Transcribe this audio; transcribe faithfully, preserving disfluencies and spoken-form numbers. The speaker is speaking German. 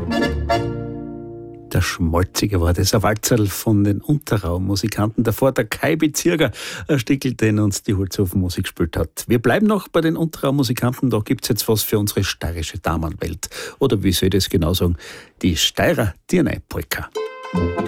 Der Schmolzige war das, ein Walzerl von den Unterraum-Musikanten. Davor der Kai Bezirger, ein Stickel, den uns die Holzhofmusik gespielt hat. Wir bleiben noch bei den Unterraum-Musikanten. Da gibt's jetzt was für unsere steirische Damenwelt. Oder wie soll ich das genau sagen? Die Steirer Dirnei-Polka.